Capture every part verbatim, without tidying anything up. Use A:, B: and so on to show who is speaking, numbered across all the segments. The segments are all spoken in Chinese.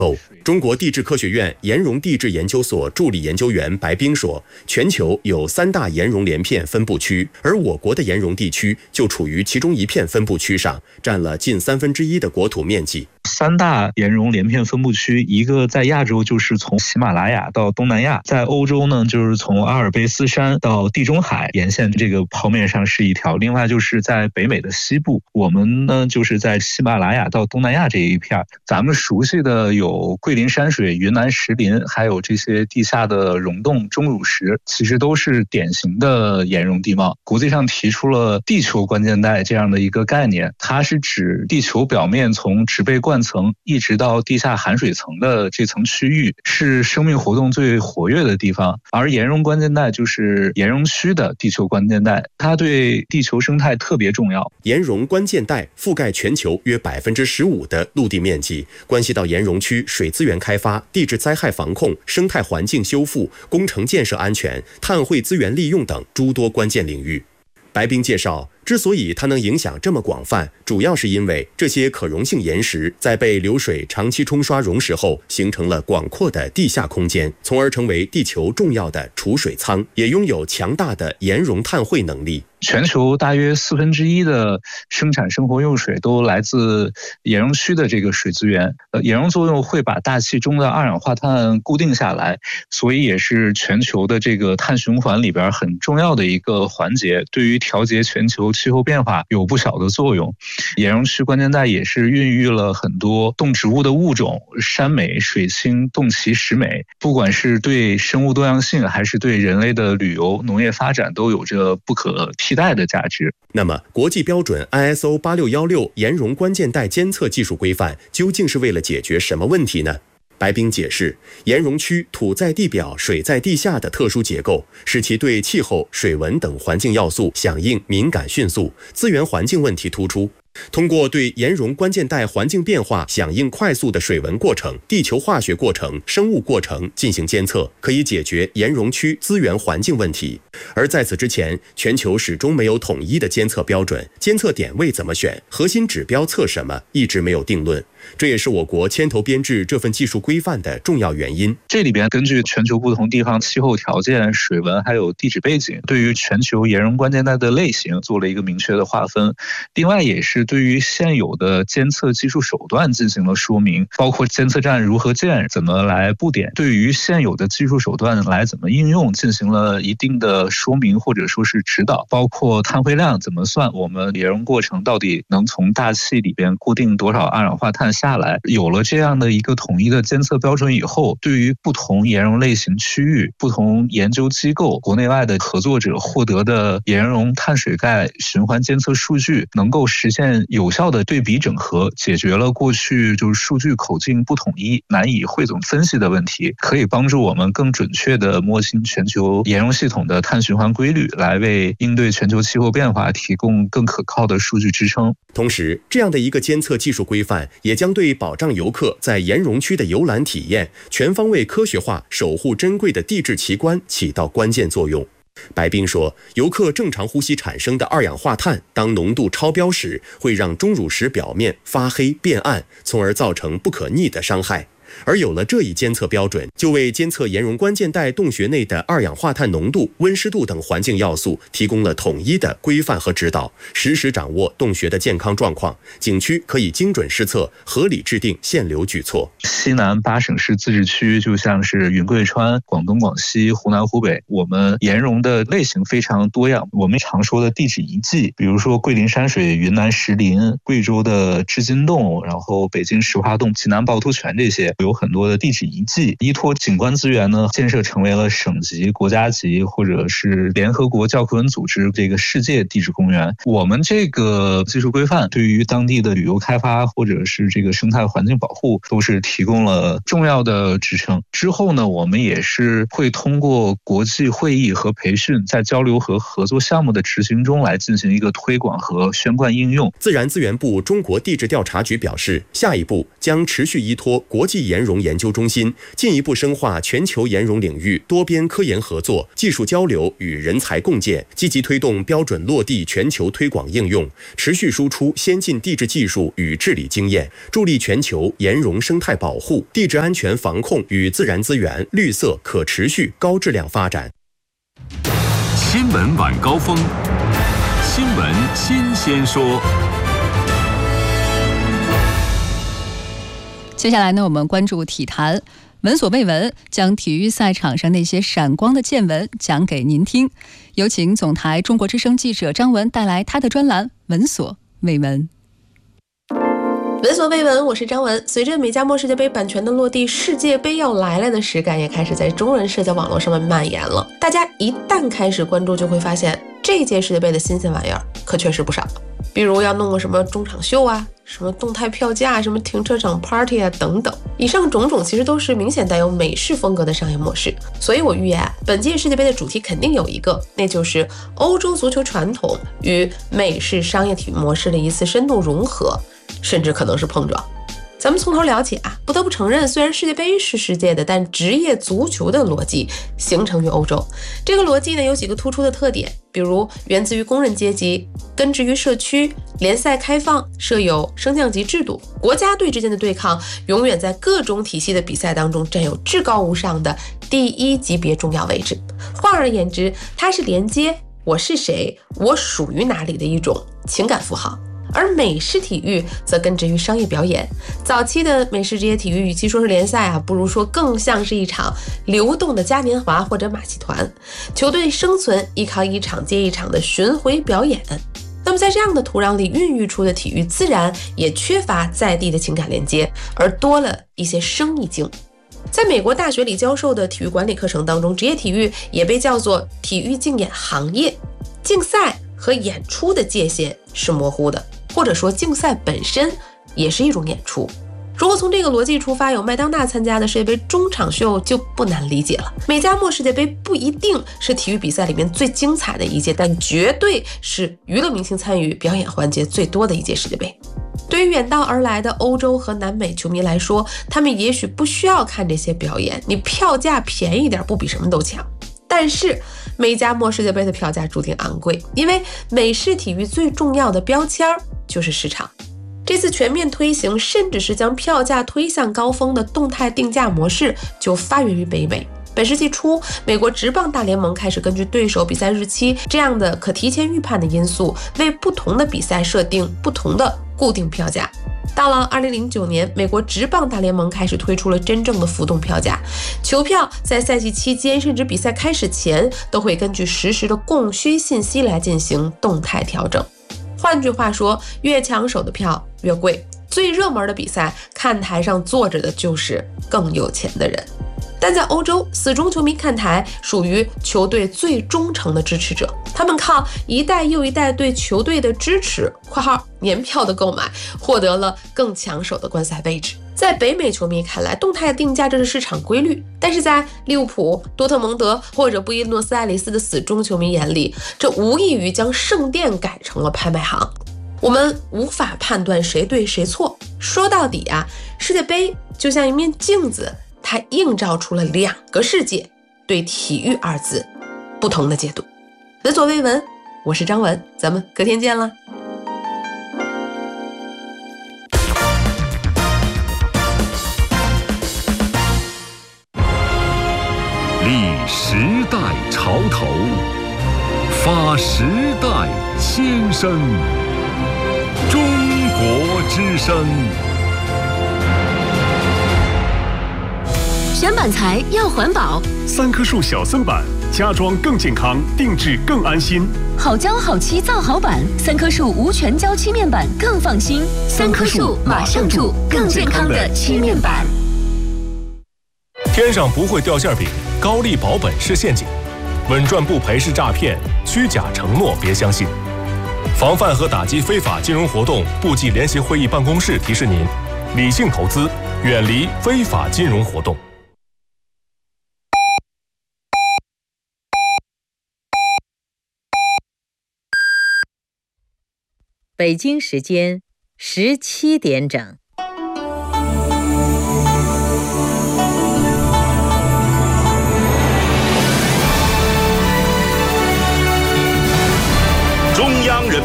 A: 后，中国地质科学院岩溶地质研究所助理研究员白冰说，全球有三大岩溶连片分布区，而我国的岩溶地区就处于其中一片分布区上，占了近三分之一的国土面积。
B: 三大岩溶连片分布区，一个在亚洲就是从喜马拉雅到东南亚，在欧洲呢就是从阿尔卑斯山到地中海沿线这个剖面上是一条，另外就是在北美的西部，我们呢就是在喜马拉雅到东南亚这一片。咱们熟悉的有桂林山水、云南石林，还有这些地下的溶洞、钟乳石，其实都是典型的岩溶地貌。国际上提出了地球关键带这样的一个概念，它是指地球表面从植被冠层一直到地下含水层的这层区域是生命活动最活跃的地方，而岩溶关键带就是岩溶区的地球关键带，它对地球生态特别重要。
A: 岩溶关键带覆盖全球约百分之十五的陆地面积，关系到岩溶区水资源开发、地质灾害防控、生态环境修复、工程建设安全、碳汇资源利用等诸多关键领域。白冰介绍，之所以它能影响这么广泛，主要是因为这些可溶性岩石在被流水长期冲刷溶蚀后，形成了广阔的地下空间，从而成为地球重要的储水舱，也拥有强大的岩溶碳汇能力。
B: 全球大约四分之一的生产生活用水都来自岩溶区的这个水资源。呃，岩溶作用会把大气中的二氧化碳固定下来，所以也是全球的这个碳循环里边很重要的一个环节，对于调节全球气候变化有不小的作用。岩溶区关键带也是孕育了很多动植物的物种，山美、水青、洞奇、石美，不管是对生物多样性还是对人类的旅游、农业发展都有着不可替代的价值。
A: 那么，国际标准 I S O 八六一六岩溶关键带监测技术规范究竟是为了解决什么问题呢？白冰解释，岩溶区土在地表、水在地下的特殊结构，使其对气候、水文等环境要素响应敏感迅速，资源环境问题突出。通过对岩溶关键带环境变化响应快速的水文过程、地球化学过程、生物过程进行监测，可以解决岩溶区资源环境问题。而在此之前，全球始终没有统一的监测标准，监测点位怎么选，核心指标测什么，一直没有定论。这也是我国牵头编制这份技术规范的重要原因。
B: 这里边根据全球不同地方气候条件、水文还有地质背景，对于全球岩溶关键带的类型做了一个明确的划分。另外也是对于现有的监测技术手段进行了说明，包括监测站如何建、怎么来布点，对于现有的技术手段来怎么应用进行了一定的说明或者说是指导，包括碳汇量怎么算，我们岩溶过程到底能从大气里边固定多少二氧化碳下来。有了这样的一个统一的监测标准以后，对于不同岩溶类型区域、不同研究机构、国内外的合作者获得的岩溶碳水钙循环监测数据，能够实现有效的对比整合，解决了过去就是数据口径不统一、难以汇总分析的问题，可以帮助我们更准确地摸清全球岩溶系统的碳循环规律，来为应对全球气候变化提供更可靠的数据支撑。
A: 同时，这样的一个监测技术规范也将对保障游客在岩溶区的游览体验，全方位科学化守护珍贵的地质奇观起到关键作用。白冰说，游客正常呼吸产生的二氧化碳，当浓度超标时，会让钟乳石表面发黑变暗，从而造成不可逆的伤害。而有了这一监测标准，就为监测岩溶关键带洞穴内的二氧化碳浓度、温湿度等环境要素提供了统一的规范和指导，实时掌握洞穴的健康状况，景区可以精准施策，合理制定限流举措。
B: 西南八省市自治区就像是云贵川、广东、广西、湖南、湖北，我们岩溶的类型非常多样。我们常说的地质遗迹，比如说桂林山水、云南石林、贵州的织金洞，然后北京石化洞、济南趵突泉，这些有很多的地质遗迹，依托景观资源呢，建设成为了省级、国家级或者是联合国教科文组织这个世界地质公园。我们这个技术规范对于当地的旅游开发或者是这个生态环境保护都是提供了重要的支撑。之后呢，我们也是会通过国际会议和培训，在交流和合作项目的执行中来进行一个推广和宣贯应用。
A: 自然资源部中国地质调查局表示，下一步将持续依托国际岩溶研究中心，进一步深化全球岩溶领域多边科研合作、技术交流与人才共建，积极推动标准落地全球推广应用，持续输出先进地质技术与治理经验，助力全球岩溶生态保护、地质安全防控与自然资源绿色可持续高质量发展。
C: 新闻晚高峰，新闻新鲜说。
D: 接下来呢，我们关注体坛。闻所未闻，将体育赛场上那些闪光的见闻讲给您听。有请总台中国之声记者张文带来他的专栏《闻所未闻》。
E: 闻所未闻，我是张文。随着美加墨世界杯版权的落地，世界杯要来了的实感也开始在中文社交网络上面蔓延了。大家一旦开始关注，就会发现这届世界杯的新鲜玩意儿可确实不少。比如要弄个什么中场秀啊，什么动态票价，什么停车场 party 啊等等，以上种种其实都是明显带有美式风格的商业模式。所以我预言本届世界杯的主题肯定有一个，那就是欧洲足球传统与美式商业体育模式的一次深度融合，甚至可能是碰撞。咱们从头了解啊，不得不承认，虽然世界杯是世界的，但职业足球的逻辑形成于欧洲。这个逻辑呢有几个突出的特点，比如源自于工人阶级，根植于社区，联赛开放，设有升降级制度，国家队之间的对抗永远在各种体系的比赛当中占有至高无上的第一级别重要位置。换而言之，它是连接我是谁，我属于哪里的一种情感符号。而美式体育则根植于商业表演，早期的美式职业体育与其说是联赛啊，不如说更像是一场流动的嘉年华或者马戏团，球队生存依靠一场接一场的巡回表演。那么在这样的土壤里孕育出的体育，自然也缺乏在地的情感连接，而多了一些生意经。在美国大学里教授的体育管理课程当中，职业体育也被叫做体育竞演行业，竞赛和演出的界限是模糊的，或者说竞赛本身也是一种演出。如果从这个逻辑出发，有麦当娜参加的世界杯中场秀就不难理解了。美加墨世界杯不一定是体育比赛里面最精彩的一届，但绝对是娱乐明星参与表演环节最多的一届世界杯。对于远道而来的欧洲和南美球迷来说，他们也许不需要看这些表演，你票价便宜点不比什么都强。但是美加墨世界杯的票价注定昂贵，因为美式体育最重要的标签就是市场。这次全面推行，甚至是将票价推向高峰的动态定价模式，就发源于北美。本世纪初，美国职棒大联盟开始根据对手比赛日期这样的可提前预判的因素，为不同的比赛设定不同的固定票价。到了二零零九年，美国职棒大联盟开始推出了真正的浮动票价，球票在赛季期间甚至比赛开始前都会根据实时的供需信息来进行动态调整。换句话说，越抢手的票越贵，最热门的比赛看台上坐着的就是更有钱的人。但在欧洲，死忠球迷看台属于球队最忠诚的支持者，他们靠一代又一代对球队的支持（括号年票的购买）获得了更抢手的观赛位置。在北美球迷看来，动态定价这是市场规律，但是在利物浦、多特蒙德或者布宜诺斯艾利斯的死忠球迷眼里，这无异于将圣殿改成了拍卖行。我们无法判断谁对谁错。说到底啊，世界杯就像一面镜子，它映照出了两个世界对体育二字不同的解读。闻所未闻，我是张文，咱们隔天见了。
C: 立时代潮头，发时代先声。中国之声。
F: 选板材要环保，
G: 三棵树小森板，家装更健康，定制更安心。
F: 好胶好漆造好板，三棵树无全胶漆面板更放心。三棵树马上住更健康的漆面板。
H: 天上不会掉馅饼，高利保本是陷阱，稳赚不赔是诈骗，虚假承诺别相信。防范和打击非法金融活动部际联席会议办公室提示您：理性投资，远离非法金融活动。
I: 北京时间十七点整。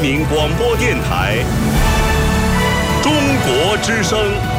I: 民广播电台中国之声。